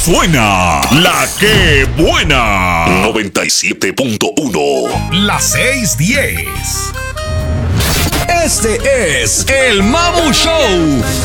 suena la que buena. 97.1. La 610. Este es el Mamu Show.